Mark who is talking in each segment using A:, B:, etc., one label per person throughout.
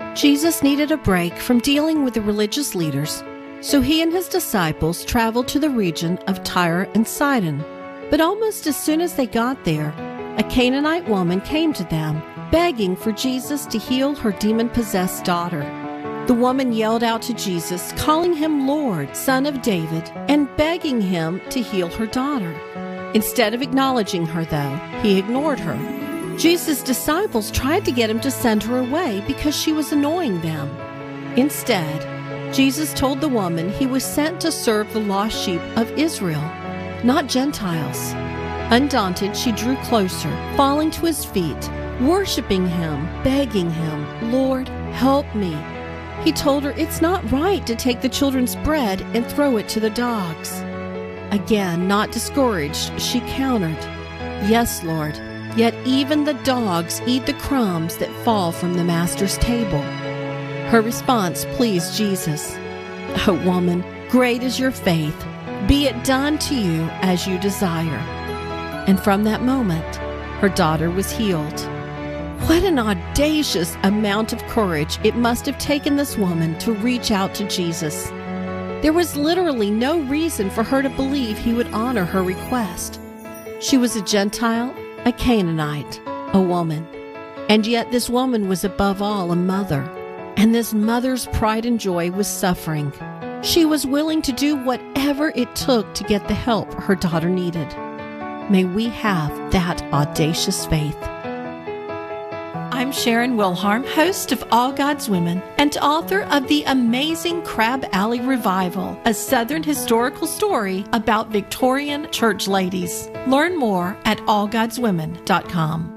A: Jesus needed a break from dealing with the religious leaders, so he and his disciples traveled to the region of Tyre and Sidon. But almost as soon as they got there, a Canaanite woman came to them, begging for Jesus to heal her demon-possessed daughter. The woman yelled out to Jesus, calling him Lord, Son of David, and begging him to heal her daughter. Instead of acknowledging her, though, he ignored her. Jesus' disciples tried to get him to send her away because she was annoying them. Instead, Jesus told the woman he was sent to serve the lost sheep of Israel, not Gentiles. Undaunted, she drew closer, falling to his feet, worshiping him, begging him, Lord, help me. He told her it's not right to take the children's bread and throw it to the dogs. Again, not discouraged, she countered, Yes, Lord, yet even the dogs eat the crumbs that fall from the master's table. Her response pleased Jesus. Oh, woman, great is your faith. Be it done to you as you desire. And from that moment, her daughter was healed. What an audacious amount of courage it must have taken this woman to reach out to Jesus. There was literally no reason for her to believe he would honor her request. She was a Gentile, a Canaanite, a woman. And yet this woman was above all a mother. And this mother's pride and joy was suffering. She was willing to do whatever it took to get the help her daughter needed. May we have that audacious faith. I'm Sharon Wilharm, host of All God's Women and author of The Amazing Crab Alley Revival, a Southern historical story about Victorian church ladies. Learn more at allgodswomen.com.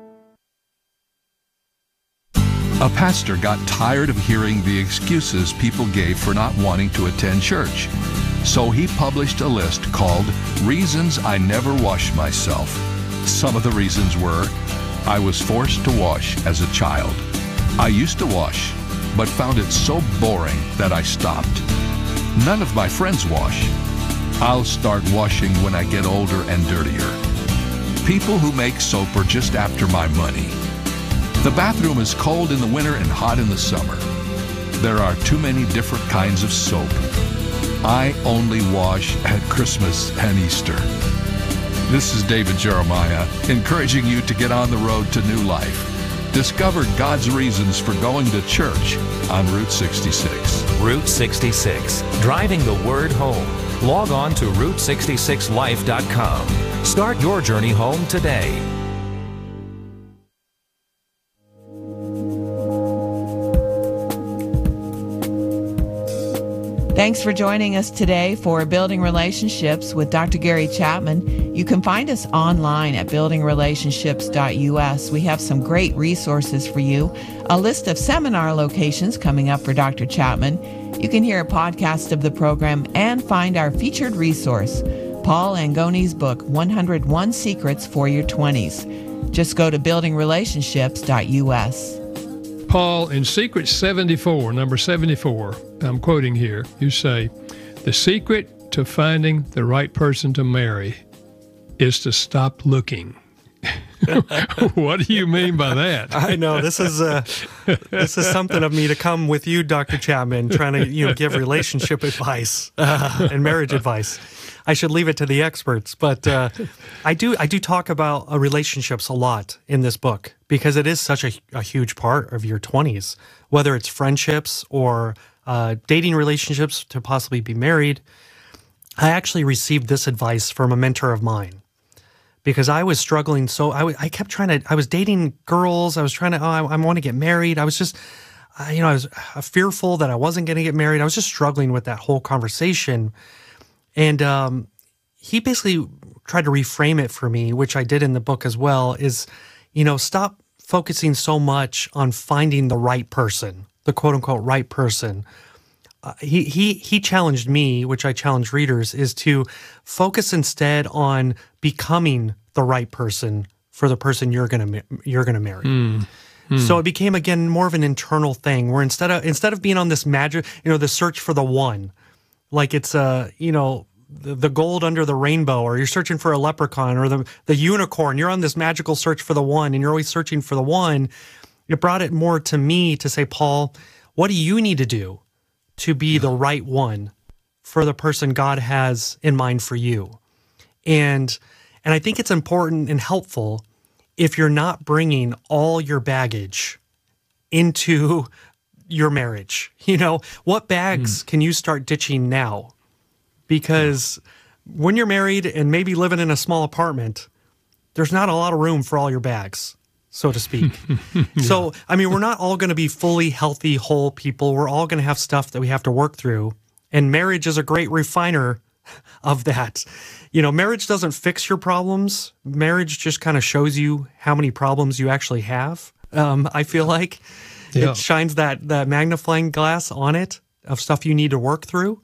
B: A pastor got tired of hearing the excuses people gave for not wanting to attend church. So he published a list called Reasons I Never Wash Myself. Some of the reasons were, I was forced to wash as a child. I used to wash, but found it so boring that I stopped. None of my friends wash. I'll start washing when I get older and dirtier. People who make soap are just after my money. The bathroom is cold in the winter and hot in the summer. There are too many different kinds of soap. I only wash at Christmas and Easter. This is David Jeremiah, encouraging you to get on the road to new life. Discover God's reasons for going to church on Route 66.
C: Route 66, driving the word home. Log on to Route66Life.com. Start your journey home today.
D: Thanks for joining us today for Building Relationships with Dr. Gary Chapman. You can find us online at buildingrelationships.us. We have some great resources for you, a list of seminar locations coming up for Dr. Chapman. You can hear a podcast of the program and find our featured resource, Paul Angoni's book, 101 Secrets for Your 20s. Just go to buildingrelationships.us.
E: Paul, in Secret 74, number 74, I'm quoting here, you say, the secret to finding the right person to marry is to stop looking. What do you mean by that?
F: I know this is something of me to come with you, Dr. Chapman, trying to give relationship advice and marriage advice. I should leave it to the experts, but I do talk about relationships a lot in this book because it is such a huge part of your 20s, whether it's friendships or dating relationships to possibly be married. I actually received this advice from a mentor of mine because I was struggling. So I kept I was dating girls. I was trying to, I want to get married. I was just, I was fearful that I wasn't going to get married. I was just struggling with that whole conversation. And he basically tried to reframe it for me, which I did in the book as well, is, stop focusing so much on finding the right person, the quote-unquote right person. He challenged me, which I challenge readers, is to focus instead on becoming the right person for the person you're gonna marry. So it became, again, more of an internal thing where instead of being on this magic, the search for the one, like it's the gold under the rainbow, or you're searching for a leprechaun or the unicorn. You're on this magical search for the one, and you're always searching for the one. It brought it more to me to say, Paul, what do you need to do to be the right one for the person God has in mind for you? And I think it's important and helpful if you're not bringing all your baggage into your marriage. You know, what bags can you start ditching now? Because when you're married and maybe living in a small apartment, there's not a lot of room for all your bags, so to speak. So, I mean, we're not all going to be fully healthy, whole people. We're all going to have stuff that we have to work through. And marriage is a great refiner of that. You know, marriage doesn't fix your problems. Marriage just kind of shows you how many problems you actually have. I feel like it shines that magnifying glass on it of stuff you need to work through.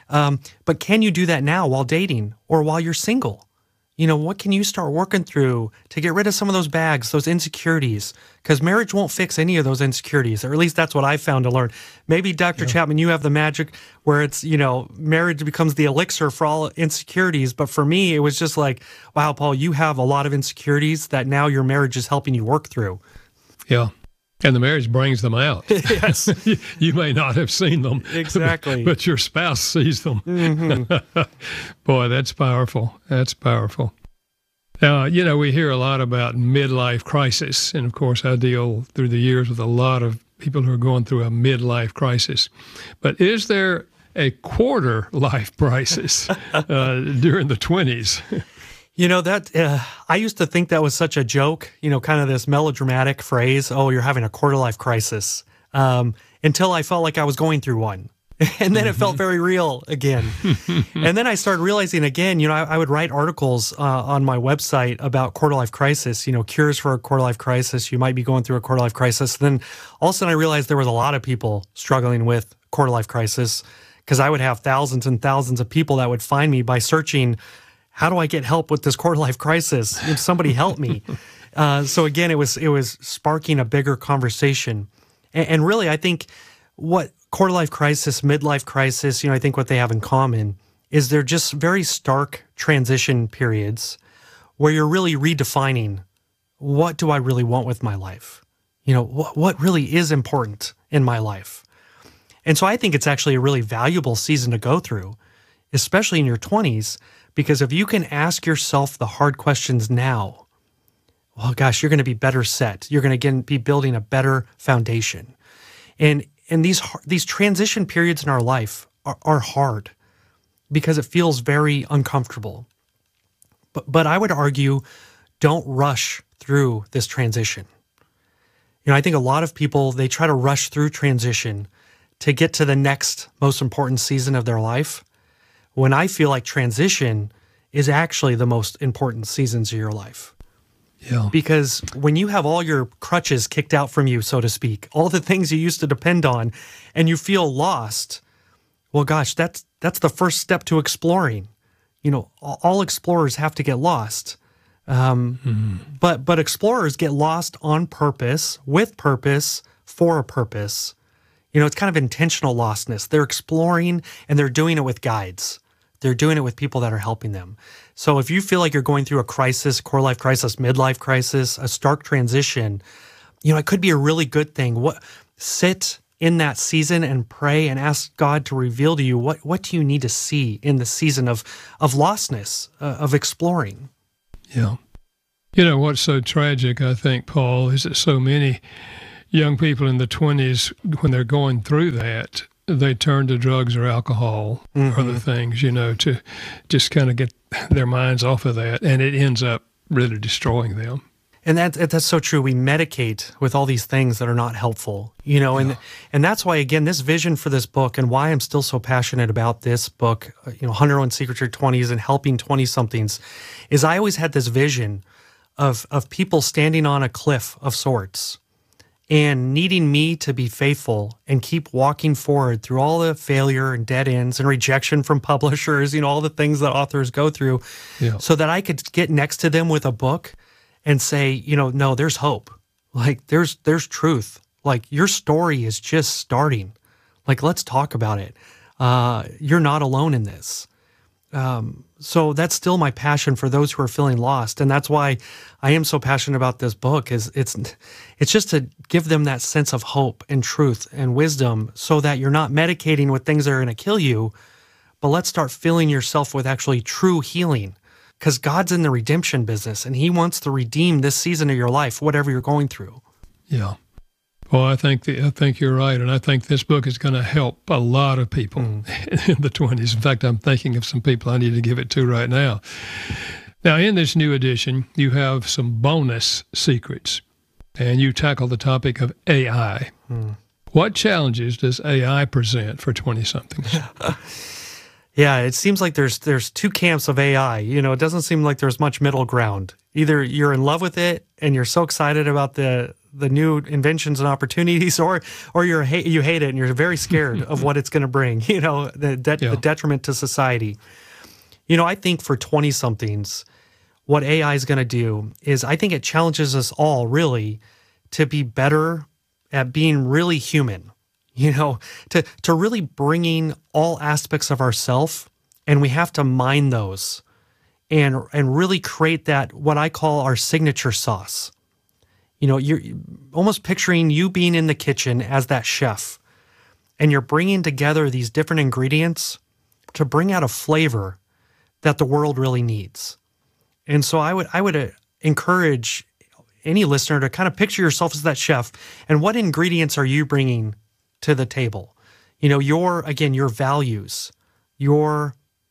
F: But can you do that now while dating or while you're single? You know, what can you start working through to get rid of some of those bags, those insecurities? Because marriage won't fix any of those insecurities, or at least that's what I've found to learn. Maybe, Dr. Chapman, you have the magic where it's, you know, marriage becomes the elixir for all insecurities. But for me, it was just like, wow, Paul, you have a lot of insecurities that now your marriage is helping you work through.
E: Yeah. And the marriage brings them out.
F: Yes.
E: You may not have seen them.
F: Exactly.
E: But your spouse sees them.
F: Mm-hmm.
E: Boy, that's powerful. That's powerful. Now, you know, we hear a lot about midlife crisis. And of course, I deal through the years with a lot of people who are going through a midlife crisis. But is there a quarter life crisis during the 20s?
F: You know, that I used to think that was such a joke, you know, kind of this melodramatic phrase, oh, you're having a quarter life crisis, until I felt like I was going through one. And then it felt very real again. And then I started realizing again, you know, I would write articles on my website about quarter life crisis, you know, cures for a quarter life crisis. You might be going through a quarter life crisis. Then all of a sudden I realized there was a lot of people struggling with quarter life crisis, because I would have thousands and thousands of people that would find me by searching, how do I get help with this quarter life crisis? If somebody help me. So again, it was sparking a bigger conversation. And really, I think what quarter life crisis, midlife crisis, you know, I think what they have in common is they're just very stark transition periods where you're really redefining, what do I really want with my life? You know, what really is important in my life? And so I think it's actually a really valuable season to go through, especially in your 20s, because if you can ask yourself the hard questions now, well, gosh, you're going to be better set. You're going to, again, be building a better foundation. And these transition periods in our life are hard because it feels very uncomfortable. But I would argue, don't rush through this transition. You know, I think a lot of people, they try to rush through transition to get to the next most important season of their life, when I feel like transition is actually the most important seasons of your life.
E: Yeah.
F: Because when you have all your crutches kicked out from you, so to speak, all the things you used to depend on, and you feel lost, well, gosh, that's the first step to exploring. You know, all explorers have to get lost. But explorers get lost on purpose, with purpose, for a purpose. You know, it's kind of intentional lostness. They're exploring, and they're doing it with guides. They're doing it with people that are helping them. So if you feel like you're going through a crisis, core life crisis, midlife crisis, a stark transition, you know, it could be a really good thing. Sit in that season and pray and ask God to reveal to you what do you need to see in the season of lostness, of exploring.
E: Yeah. You know, what's so tragic, I think, Paul, is that so many young people in the 20s, when they're going through that, they turn to drugs or alcohol or other things, you know, to just kind of get their minds off of that. And it ends up really destroying them.
F: And that's so true. We medicate with all these things that are not helpful, you know, and that's why, again, this vision for this book and why I'm still so passionate about this book, you know, 101 Secrets to Your 20s and helping 20-somethings, is I always had this vision of people standing on a cliff of sorts and needing me to be faithful and keep walking forward through all the failure and dead ends and rejection from publishers, you know, all the things that authors go through, so that I could get next to them with a book and say, you know, no, there's hope. Like, there's truth. Like, your story is just starting. Like, let's talk about it. You're not alone in this. So that's still my passion for those who are feeling lost. And that's why I am so passionate about this book. Is it's just to give them that sense of hope and truth and wisdom so that you're not medicating with things that are going to kill you, but let's start filling yourself with actually true healing. Because God's in the redemption business and he wants to redeem this season of your life, whatever you're going through.
E: Yeah. Well, I think you're right, and I think this book is going to help a lot of people in the 20s. In fact, I'm thinking of some people I need to give it to right now. Now, in this new edition, you have some bonus secrets, and you tackle the topic of AI. What challenges does AI present for 20-somethings?
F: Yeah, it seems like there's two camps of AI. You know, it doesn't seem like there's much middle ground. Either you're in love with it and you're so excited about the new inventions and opportunities, or you hate it and you're very scared of what it's going to bring, you know, the detriment to society. You know, I think for 20-somethings, what AI is going to do is I think it challenges us all really to be better at being really human, you know, to really bringing all aspects of ourself, and we have to mine those and really create that, what I call our signature sauce. You know, you're almost picturing you being in the kitchen as that chef, and you're bringing together these different ingredients to bring out a flavor that the world really needs. And so I would encourage any listener to kind of picture yourself as that chef, and what ingredients are you bringing to the table? You know, your values, your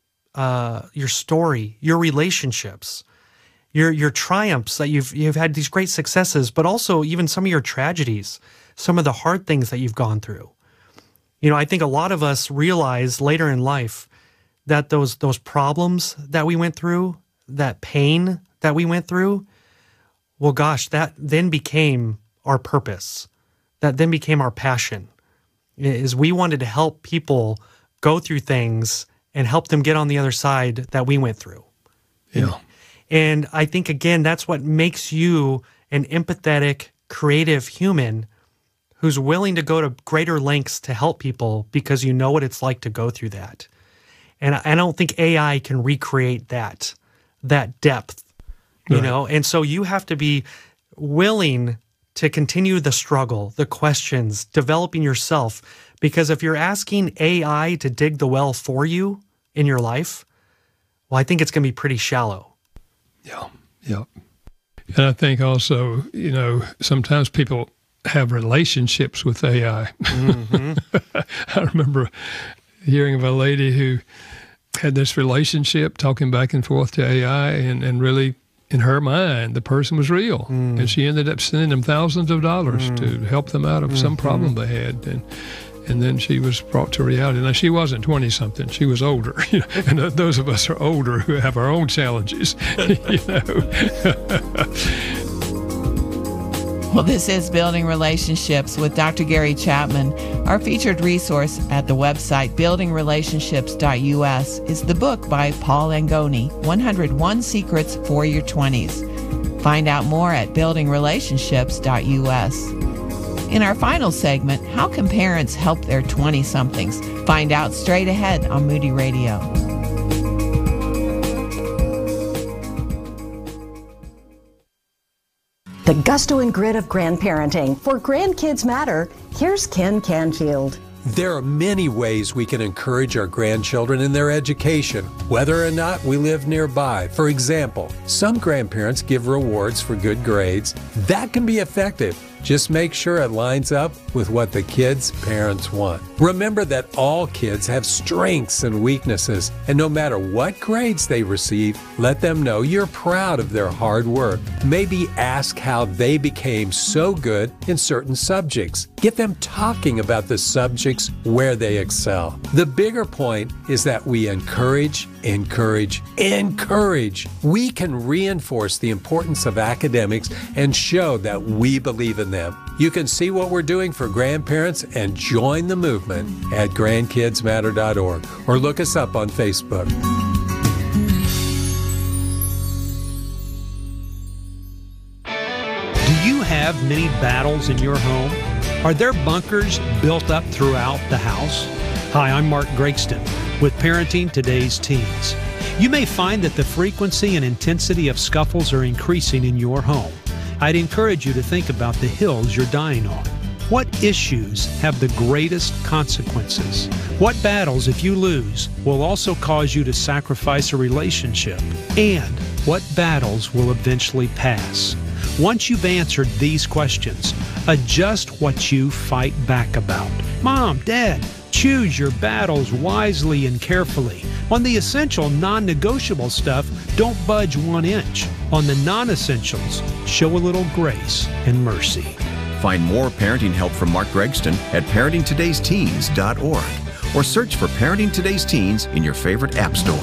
F: story, your relationships, your triumphs, that you've had these great successes, but also even some of your tragedies, some of the hard things that you've gone through. You know, I think a lot of us realize later in life that those problems that we went through, that pain that we went through, well, gosh, that then became our purpose. That then became our passion, is we wanted to help people go through things and help them get on the other side that we went through.
E: Yeah.
F: And I think, again, that's what makes you an empathetic, creative human who's willing to go to greater lengths to help people because you know what it's like to go through that. And I don't think AI can recreate that depth, you know? And so you have to be willing to continue the struggle, the questions, developing yourself. Because if you're asking AI to dig the well for you in your life, well, I think it's going to be pretty shallow.
E: Yeah. And I think also, you know, sometimes people have relationships with AI. I remember hearing of a lady who had this relationship, talking back and forth to AI, and really, in her mind, the person was real. And she ended up sending them thousands of dollars to help them out of some problem they had. And then she was brought to reality. Now, she wasn't 20-something. She was older. You know? And those of us are older who have our own challenges, you know.
D: Well, this is Building Relationships with Dr. Gary Chapman. Our featured resource at the website buildingrelationships.us is the book by Paul Angoni, 101 Secrets for Your 20s. Find out more at buildingrelationships.us. In our final segment, how can parents help their 20-somethings? Find out straight ahead on Moody Radio.
G: The gusto and grit of grandparenting. For Grandkids Matter, here's Ken Canfield.
H: There are many ways we can encourage our grandchildren in their education, whether or not we live nearby. For example, some grandparents give rewards for good grades. That can be effective. Just make sure it lines up with what the kids' parents want. Remember that all kids have strengths and weaknesses, and no matter what grades they receive, let them know you're proud of their hard work. Maybe ask how they became so good in certain subjects. Get them talking about the subjects where they excel. The bigger point is that we encourage. We can reinforce the importance of academics and show that we believe in them. You can see what we're doing for grandparents and join the movement at grandkidsmatter.org or look us up on Facebook.
I: Do you have many battles in your home? Are there bunkers built up throughout the house? Hi, I'm Mark Gregston with Parenting Today's Teens. You may find that the frequency and intensity of scuffles are increasing in your home. I'd encourage you to think about the hills you're dying on. What issues have the greatest consequences? What battles, if you lose, will also cause you to sacrifice a relationship? And what battles will eventually pass? Once you've answered these questions, adjust what you fight back about. Mom, Dad, choose your battles wisely and carefully. On the essential, non-negotiable stuff, don't budge 1 inch. On the non-essentials, show a little grace and mercy.
J: Find more parenting help from Mark Gregston at parentingtodaysteens.org or search for Parenting Today's Teens in your favorite app store.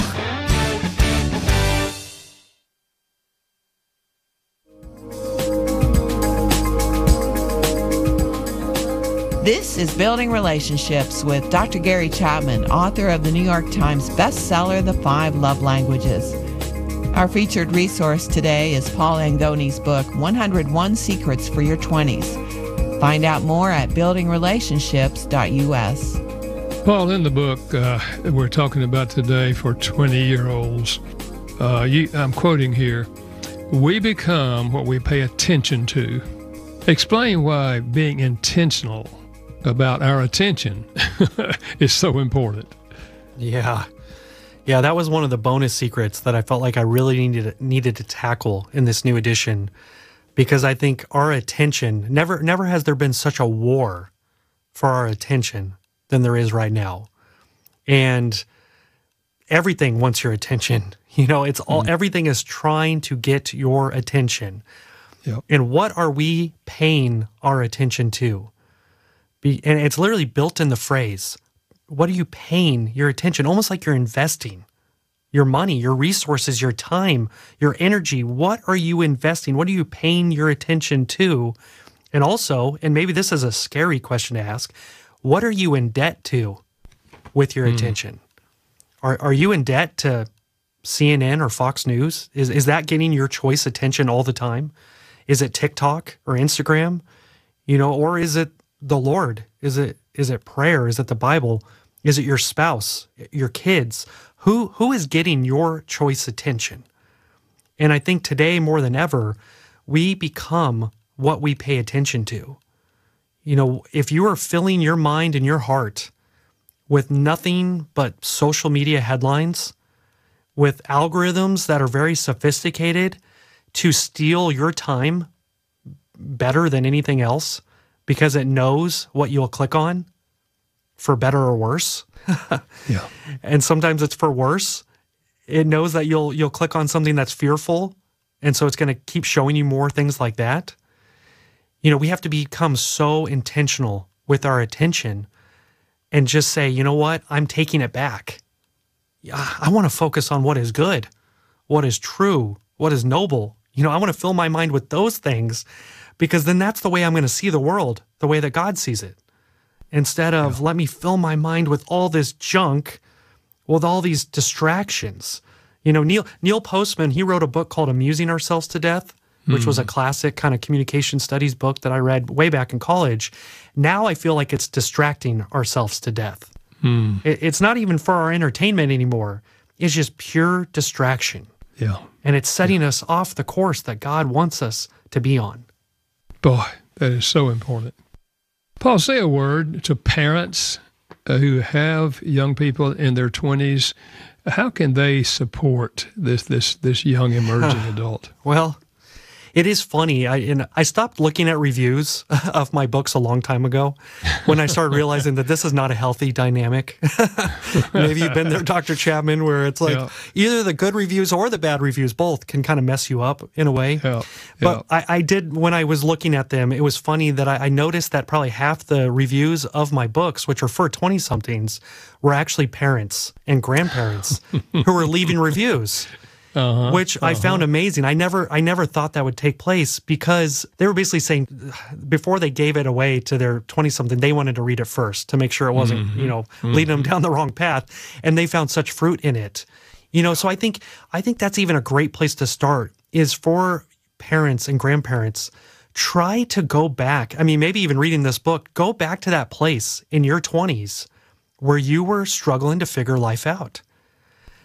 D: This is Building Relationships with Dr. Gary Chapman, author of the New York Times bestseller, The 5 Love Languages. Our featured resource today is Paul Angoni's book, 101 Secrets for Your 20s. Find out more at buildingrelationships.us.
E: Paul, in the book we're talking about today for 20-year-olds, I'm quoting here, we become what we pay attention to. Explain why being intentional about our attention is so important.
F: Yeah, that was one of the bonus secrets that I felt like I really needed to tackle in this new edition, because I think our attention, never has there been such a war for our attention than there is right now. And everything wants your attention. It's all everything is trying to get your attention.
E: Yep.
F: And what are we paying our attention to? And it's literally built in the phrase. What are you paying your attention? Almost like you're investing your money, your resources, your time, your energy. What are you investing? What are you paying your attention to? And also, and maybe this is a scary question to ask, what are you in debt to with your attention? Are you in debt to CNN or Fox News? Is that getting your choice attention all the time? Is it TikTok or Instagram? Or is it the Lord? Is it prayer? Is it the Bible? Is it your spouse, your kids? Who is getting your choice attention? And I think today more than ever, we become what we pay attention to. If you are filling your mind and your heart with nothing but social media headlines, with algorithms that are very sophisticated to steal your time better than anything else, because it knows what you'll click on, for better or worse.
E: Yeah.
F: And sometimes it's for worse. It knows that you'll click on something that's fearful, and so it's going to keep showing you more things like that. We have to become so intentional with our attention and just say, you know what? I'm taking it back. I want to focus on what is good, what is true, what is noble. I want to fill my mind with those things, because then that's the way I'm going to see the world, the way that God sees it. Instead of let me fill my mind with all this junk, with all these distractions. Neil Postman, he wrote a book called Amusing Ourselves to Death, which was a classic kind of communication studies book that I read way back in college. Now I feel like it's distracting ourselves to death. It's not even for our entertainment anymore. It's just pure distraction.
E: Yeah.
F: And it's setting us off the course that God wants us to be on.
E: Boy, that is so important. Paul, say a word to parents who have young people in their 20s. How can they support this young emerging adult?
F: Well, it is funny. I stopped looking at reviews of my books a long time ago when I started realizing that this is not a healthy dynamic. Maybe you've been there, Dr. Chapman, where it's like either the good reviews or the bad reviews, both can kind of mess you up in a way. But I did, when I was looking at them, it was funny that I noticed that probably half the reviews of my books, which are for 20-somethings, were actually parents and grandparents who were leaving reviews. Which I found amazing. I never thought that would take place, because they were basically saying before they gave it away to their 20-something, they wanted to read it first to make sure it wasn't, leading them down the wrong path. And they found such fruit in it. So I think that's even a great place to start, is for parents and grandparents. Try to go back. I mean, maybe even reading this book, go back to that place in your 20s where you were struggling to figure life out.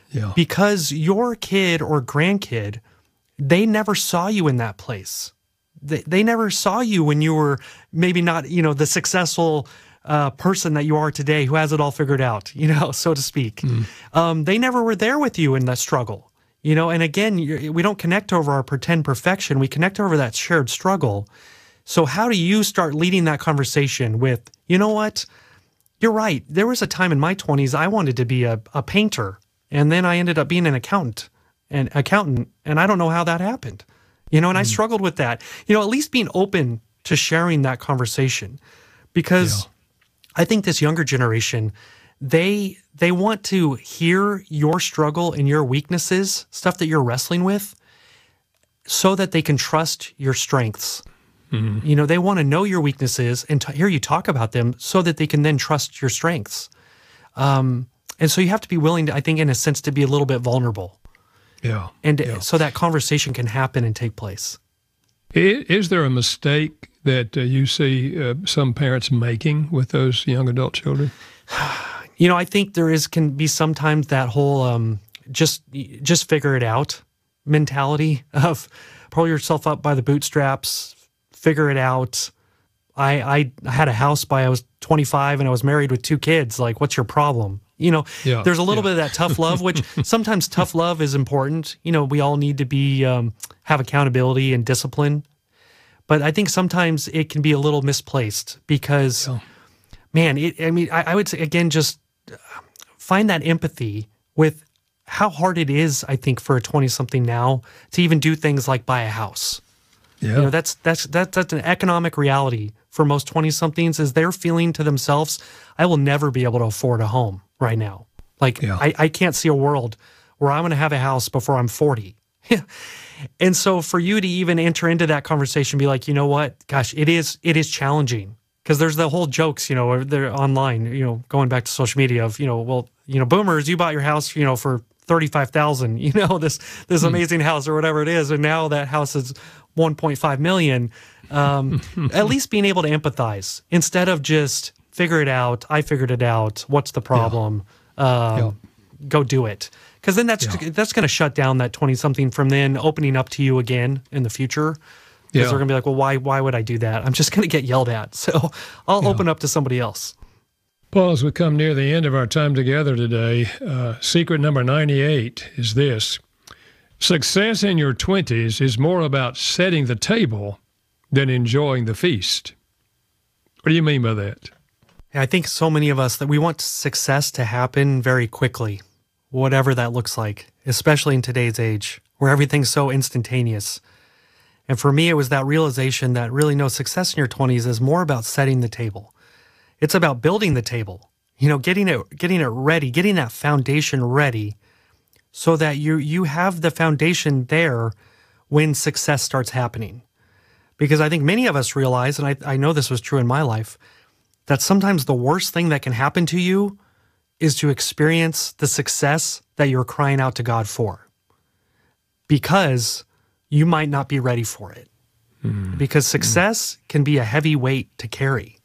E: Yeah.
F: Because your kid or grandkid, they never saw you in that place. They never saw you when you were maybe not, the successful person that you are today who has it all figured out, so to speak. They never were there with you in that struggle, and again, we don't connect over our pretend perfection. We connect over that shared struggle. So how do you start leading that conversation with, you know what? You're right. There was a time in my 20s I wanted to be a painter, and then I ended up being an accountant, and I don't know how that happened. And I struggled with that. At least being open to sharing that conversation, because I think this younger generation, they want to hear your struggle and your weaknesses, stuff that you're wrestling with, so that they can trust your strengths. They want to know your weaknesses and hear you talk about them so that they can then trust your strengths. And so you have to be willing to, I think, in a sense, to be a little bit vulnerable.
E: Yeah.
F: And so that conversation can happen and take place.
E: Is there a mistake that you see some parents making with those young adult children?
F: I think can be sometimes that whole just figure it out mentality of pull yourself up by the bootstraps, figure it out. I had a house by I was 25 and I was married with 2 kids. Like, what's your problem? There's a little bit of that tough love, which sometimes tough love is important. We all need to be have accountability and discipline. But I think sometimes it can be a little misplaced because, I would say, again, just find that empathy with how hard it is, I think, for a 20-something now to even do things like buy a house.
E: Yeah.
F: That's an economic reality for most 20-somethings is they're feeling to themselves, I will never be able to afford a home right now. I can't see a world where I'm going to have a house before I'm 40. And so for you to even enter into that conversation, be like, you know what, gosh, it is challenging because there's the whole jokes, they're online, going back to social media of, boomers, you bought your house, for $35,000, this amazing house or whatever it is. And now that house is $1.5 million. At least being able to empathize instead of just figure it out. I figured it out. What's the problem? Go do it. Because then that's going to shut down that 20-something from then opening up to you again in the future. Because they're going to be like, well, why would I do that? I'm just going to get yelled at. So I'll open up to somebody else.
E: Paul, as we come near the end of our time together today, secret number 98 is this. Success in your 20s is more about setting the table than enjoying the feast. What do you mean by that?
F: I think so many of us that we want success to happen very quickly, whatever that looks like, especially in today's age where everything's so instantaneous. And for me, it was that realization that really success in your 20s is more about setting the table. It's about building the table, getting it ready, getting that foundation ready so that you have the foundation there when success starts happening. Because I think many of us realize, and I know this was true in my life, that sometimes the worst thing that can happen to you is to experience the success that you're crying out to God for. Because you might not be ready for it. Because success can be a heavy weight to carry.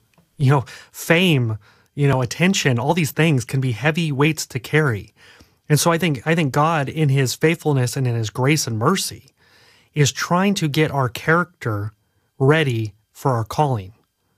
F: Fame, attention, all these things can be heavy weights to carry. And so I think God, in his faithfulness and in his grace and mercy, is trying to get our character ready for our calling.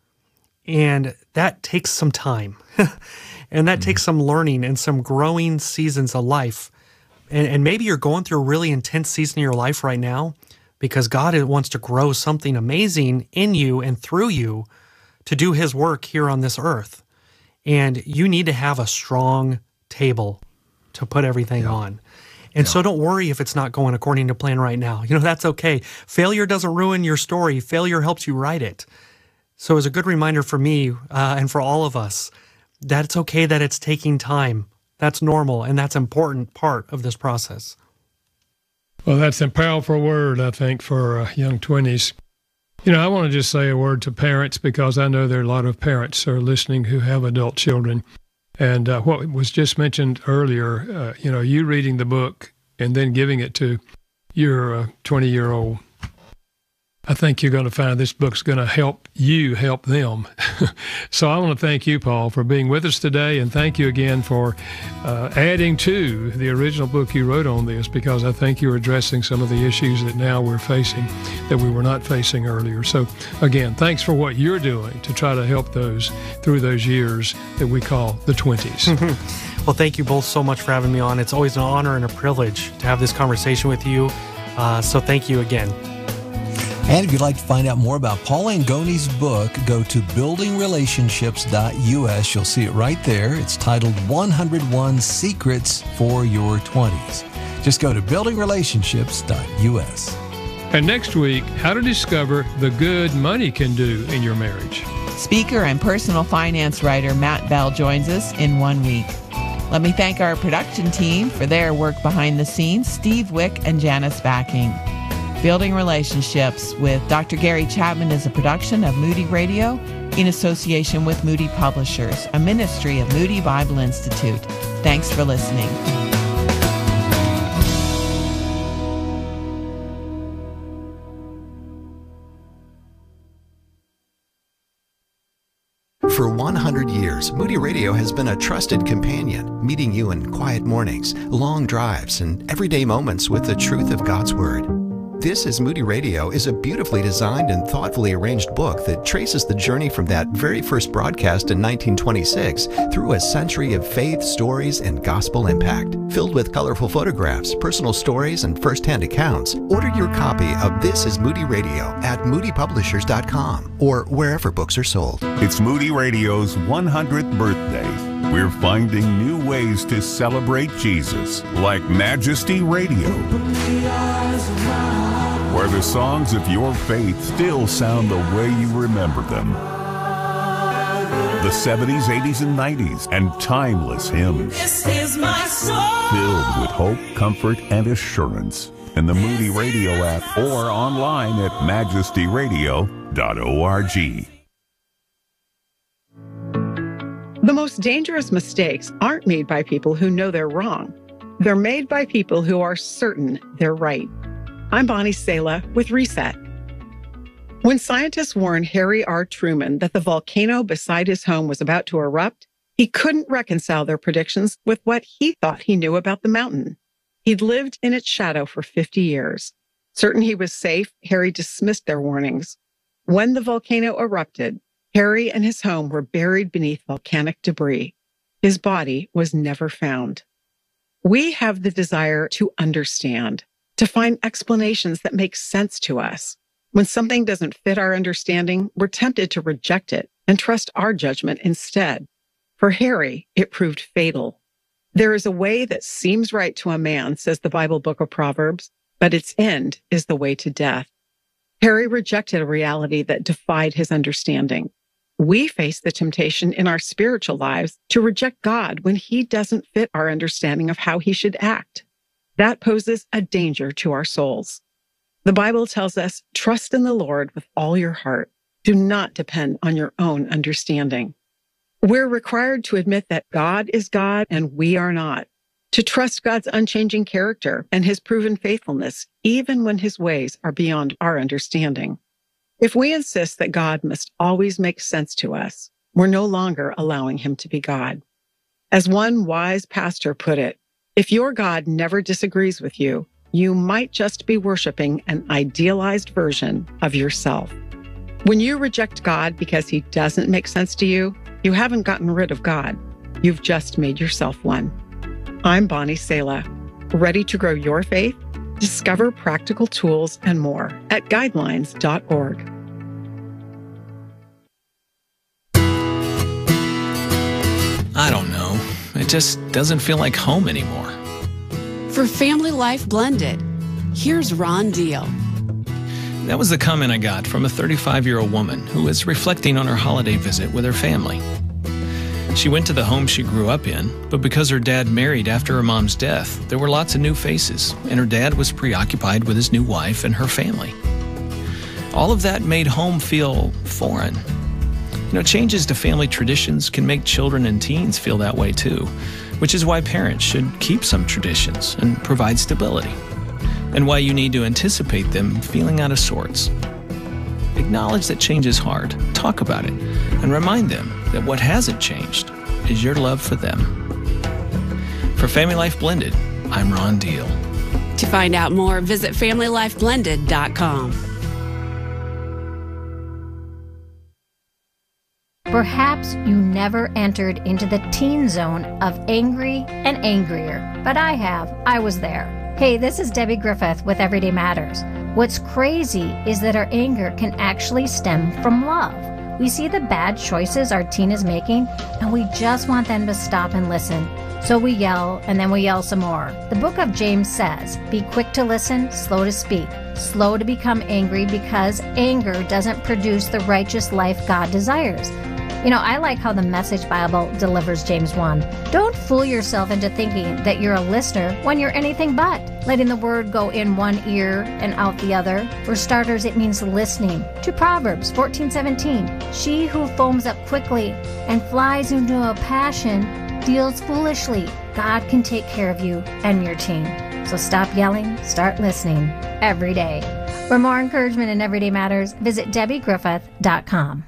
F: And that takes some time. And that takes some learning and some growing seasons of life. And maybe you're going through a really intense season in your life right now because God wants to grow something amazing in you and through you to do his work here on this earth. And you need to have a strong table to put everything on. And so don't worry if it's not going according to plan right now. That's okay. Failure doesn't ruin your story. Failure helps you write it. So it's a good reminder for me and for all of us that it's okay that it's taking time. That's normal, and that's an important part of this process.
E: Well, that's a powerful word, I think, for young 20s. I want to just say a word to parents because I know there are a lot of parents who are listening who have adult children. And what was just mentioned earlier, you reading the book and then giving it to your 20-year-old I think you're going to find this book's going to help you help them. So I want to thank you, Paul, for being with us today, and thank you again for adding to the original book you wrote on this, because I think you're addressing some of the issues that now we're facing that we were not facing earlier. So again, thanks for what you're doing to try to help those through those years that we call the 20s.
F: Well, thank you both so much for having me on. It's always an honor and a privilege to have this conversation with you. So thank you again.
K: And if you'd like to find out more about Paul Angoni's book, go to buildingrelationships.us. You'll see it right there. It's titled 101 Secrets for Your 20s. Just go to buildingrelationships.us.
E: And next week, how to discover the good money can do in your marriage.
D: Speaker and personal finance writer Matt Bell joins us in 1 week. Let me thank our production team for their work behind the scenes, Steve Wick and Janice Backing. Building Relationships with Dr. Gary Chapman is a production of Moody Radio in association with Moody Publishers, a ministry of Moody Bible Institute. Thanks for listening.
J: For 100 years, Moody Radio has been a trusted companion, meeting you in quiet mornings, long drives, and everyday moments with the truth of God's Word. This is Moody Radio is a beautifully designed and thoughtfully arranged book that traces the journey from that very first broadcast in 1926 through a century of faith, stories, and gospel impact. Filled with colorful photographs, personal stories, and first-hand accounts, order your copy of This is Moody Radio at moodypublishers.com or wherever books are sold.
L: It's Moody Radio's 100th birthday. We're finding new ways to celebrate Jesus, like Majesty Radio, where the songs of your faith still sound the way you remember them. The 70s, 80s, and 90s, and timeless hymns.
M: This is my song.
L: Filled with hope, comfort, and assurance. In the Moody Radio app or online at majestyradio.org.
N: The most dangerous mistakes aren't made by people who know they're wrong. They're made by people who are certain they're right. I'm Bonnie Sala with Reset. When scientists warned Harry R. Truman that the volcano beside his home was about to erupt, he couldn't reconcile their predictions with what he thought he knew about the mountain. He'd lived in its shadow for 50 years. Certain he was safe, Harry dismissed their warnings. When the volcano erupted, Harry and his home were buried beneath volcanic debris. His body was never found. We have the desire to understand, to find explanations that make sense to us. When something doesn't fit our understanding, we're tempted to reject it and trust our judgment instead. For Harry, it proved fatal. There is a way that seems right to a man, says the Bible book of Proverbs, but its end is the way to death. Harry rejected a reality that defied his understanding. We face the temptation in our spiritual lives to reject God when he doesn't fit our understanding of how he should act. That poses a danger to our souls. The Bible tells us, trust in the Lord with all your heart. Do not depend on your own understanding. We're required to admit that God is God and we are not, to trust God's unchanging character and his proven faithfulness, even when his ways are beyond our understanding. If we insist that God must always make sense to us, we're no longer allowing him to be God. As one wise pastor put it, if your God never disagrees with you, you might just be worshiping an idealized version of yourself. When you reject God because he doesn't make sense to you, you haven't gotten rid of God. You've just made yourself one. I'm Bonnie Sala. Ready to grow your faith? Discover practical tools and more at guidelines.org.
O: I don't know. It just doesn't feel like home anymore.
P: For Family Life Blended, here's Ron Deal.
O: That was the comment I got from a 35-year-old woman who was reflecting on her holiday visit with her family. She went to the home she grew up in, but because her dad married after her mom's death, there were lots of new faces, and her dad was preoccupied with his new wife and her family. All of that made home feel foreign. Changes to family traditions can make children and teens feel that way too, which is why parents should keep some traditions and provide stability, and why you need to anticipate them feeling out of sorts. acknowledge that change is hard, talk about it, and remind them that what hasn't changed is your love for them. For Family Life Blended, I'm Ron Deal.
P: To find out more, visit FamilyLifeBlended.com.
Q: Perhaps you never entered into the teen zone of angry and angrier, but I have. I was there. Hey, this is Debbie Griffith with Everyday Matters. What's crazy is that our anger can actually stem from love. We see the bad choices our teen is making, and we just want them to stop and listen. So we yell, and then we yell some more. The book of James says, be quick to listen, slow to speak, slow to become angry, because anger doesn't produce the righteous life God desires. You know, I like how the Message Bible delivers James 1. Don't fool yourself into thinking that you're a listener when you're anything but, letting the word go in one ear and out the other. For starters, it means listening. To Proverbs 14:17, she who foams up quickly and flies into a passion deals foolishly. God can take care of you and your teen. So stop yelling, start listening every day. For more encouragement in Everyday Matters, visit DebbieGriffith.com.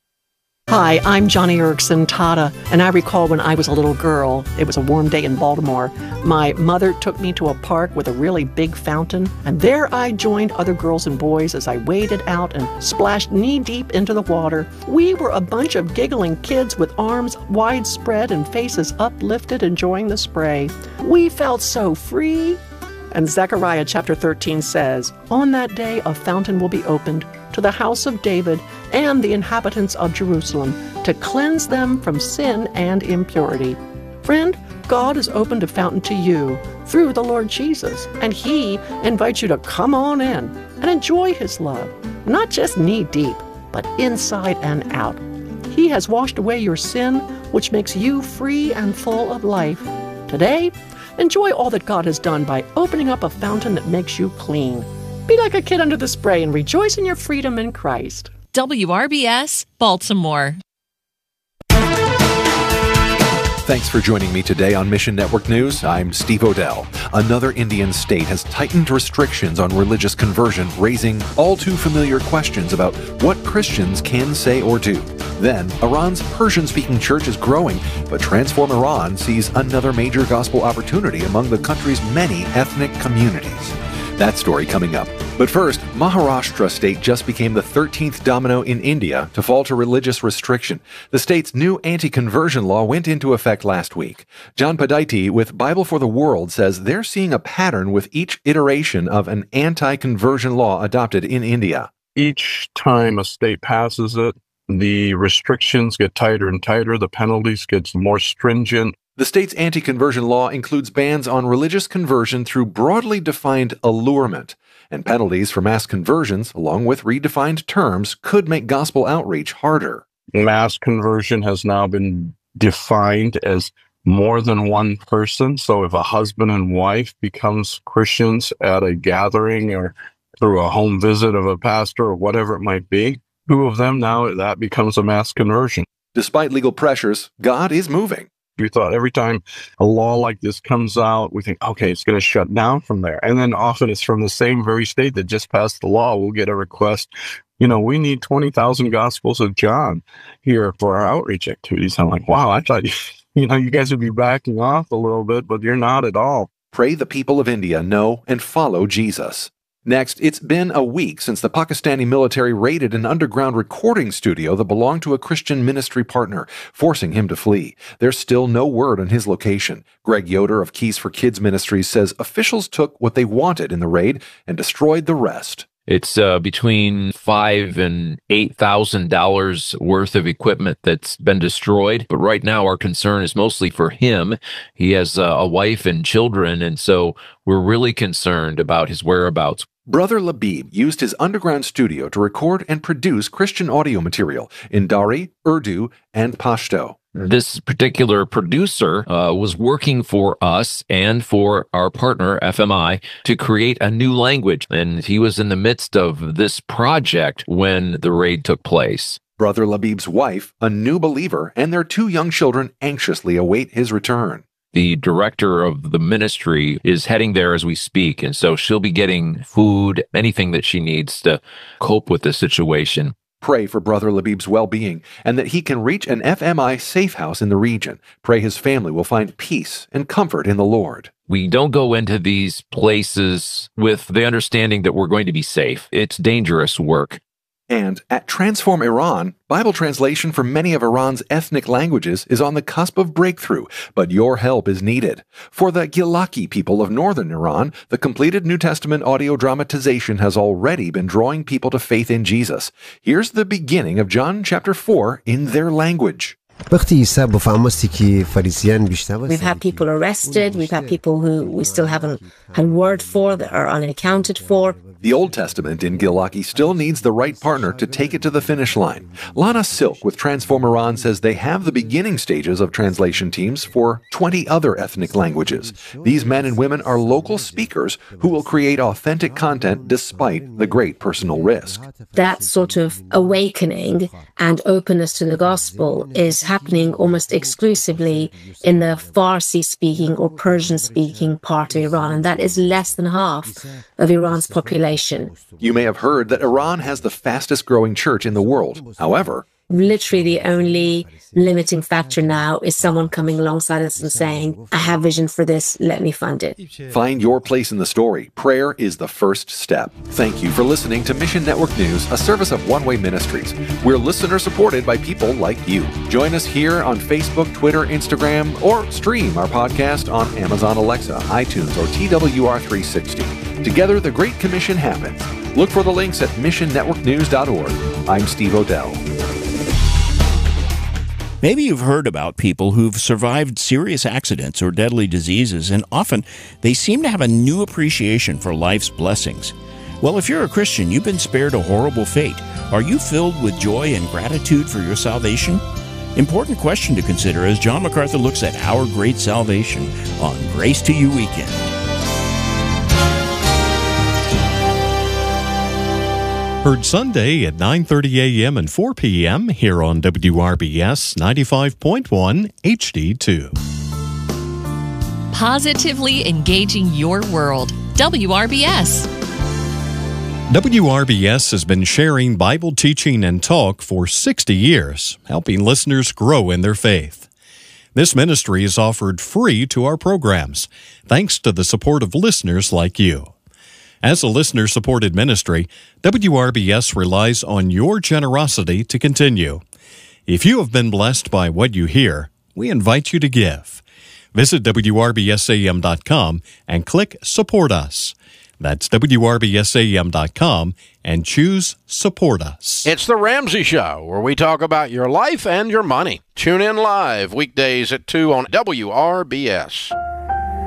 R: Hi, I'm Johnny Erickson Tata, and I recall when I was a little girl, it was a warm day in Baltimore. My mother took me to a park with a really big fountain, and there I joined other girls and boys as I waded out and splashed knee-deep into the water. We were a bunch of giggling kids with arms widespread and faces uplifted, enjoying the spray. We felt so free. And Zechariah chapter 13 says, on that day a fountain will be opened to the house of David and the inhabitants of Jerusalem to cleanse them from sin and impurity. Friend, God has opened a fountain to you through the Lord Jesus, and He invites you to come on in and enjoy His love, not just knee-deep, but inside and out. He has washed away your sin, which makes you free and full of life. Today, enjoy all that God has done by opening up a fountain that makes you clean. Be like a kid under the spray and rejoice in your freedom in Christ.
S: WRBS, Baltimore.
T: Thanks for joining me today on Mission Network News. I'm Steve Odell. Another Indian state has tightened restrictions on religious conversion, raising all too familiar questions about what Christians can say or do. Then, Iran's Persian-speaking church is growing, but Transform Iran sees another major gospel opportunity among the country's many ethnic communities. That story coming up. But first, Maharashtra state just became the 13th domino in India to fall to religious restriction. The state's new anti-conversion law went into effect last week. John Padaiti with Bible for the World says they're seeing a pattern with each iteration of an anti-conversion law adopted in India.
U: Each time a state passes it, the restrictions get tighter and tighter, the penalties get more stringent.
T: The state's anti-conversion law includes bans on religious conversion through broadly defined allurement, and penalties for mass conversions, along with redefined terms, could make gospel outreach harder.
U: Mass conversion has now been defined as more than one person. So if a husband and wife becomes Christians at a gathering or through a home visit of a pastor or whatever it might be, two of them now, that becomes a mass conversion.
T: Despite legal pressures, God is moving.
U: We thought every time a law like this comes out, we think, okay, it's going to shut down from there. And then often it's from the same very state that just passed the law. We'll get a request, we need 20,000 Gospels of John here for our outreach activities. I'm like, wow, I thought, you guys would be backing off a little bit, but you're not at all.
T: Pray the people of India know and follow Jesus. Next, it's been a week since the Pakistani military raided an underground recording studio that belonged to a Christian ministry partner, forcing him to flee. There's still no word on his location. Greg Yoder of Keys for Kids Ministries says officials took what they wanted in the raid and destroyed the rest.
V: It's between $5,000 and $8,000 worth of equipment that's been destroyed. But right now, our concern is mostly for him. He has a wife and children, and so we're really concerned about his whereabouts.
T: Brother Labib used his underground studio to record and produce Christian audio material in Dari, Urdu, and Pashto.
V: This particular producer was working for us and for our partner, FMI, to create a new language. And he was in the midst of this project when the raid took place.
T: Brother Labib's wife, a new believer, and their two young children anxiously await his return.
V: The director of the ministry is heading there as we speak, and so she'll be getting food, anything that she needs to cope with the situation.
T: Pray for Brother Labib's well-being and that he can reach an FMI safe house in the region. Pray his family will find peace and comfort in the Lord.
V: We don't go into these places with the understanding that we're going to be safe. It's dangerous work.
T: And at Transform Iran, Bible translation for many of Iran's ethnic languages is on the cusp of breakthrough, but your help is needed. For the Gilaki people of northern Iran, the completed New Testament audio dramatization has already been drawing people to faith in Jesus. Here's the beginning of John chapter 4 in their language.
A: We've had people arrested. We've had people who we still haven't had word for, that are unaccounted for.
T: The Old Testament in Gilaki still needs the right partner to take it to the finish line. Lana Silk with Transform Iran says they have the beginning stages of translation teams for 20 other ethnic languages. These men and women are local speakers who will create authentic content despite the great personal risk.
A: That sort of awakening and openness to the gospel is happening almost exclusively in the Farsi-speaking or Persian-speaking part of Iran, and that is less than half of Iran's population.
T: You may have heard that Iran has the fastest growing church in the world. However,
A: literally the only limiting factor now is someone coming alongside us and saying, I have vision for this, let me fund it.
T: Find your place in the story. Prayer is the first step. Thank you for listening to Mission Network News, a service of One Way Ministries. We're listener supported by people like you. Join us here on Facebook, Twitter, Instagram, or stream our podcast on Amazon Alexa, iTunes, or TWR360. Together, the Great Commission happens. Look for the links at missionnetworknews.org. I'm Steve Odell.
B: Maybe you've heard about people who've survived serious accidents or deadly diseases, and often they seem to have a new appreciation for life's blessings. Well, if you're a Christian, you've been spared a horrible fate. Are you filled with joy and gratitude for your salvation? Important question to consider as John MacArthur looks at our great salvation on Grace to You Weekend.
W: Heard Sunday at 9:30 a.m. and 4 p.m. here on WRBS 95.1 HD2.
S: Positively engaging your world. WRBS.
W: WRBS has been sharing Bible teaching and talk for 60 years, helping listeners grow in their faith. This ministry is offered free to our programs, thanks to the support of listeners like you. As a listener-supported ministry, WRBS relies on your generosity to continue. If you have been blessed by what you hear, we invite you to give. Visit WRBSAM.com and click Support Us. That's WRBSAM.com and choose Support Us.
X: It's The Ramsey Show, where we talk about your life and your money. Tune in live weekdays at 2 on WRBS.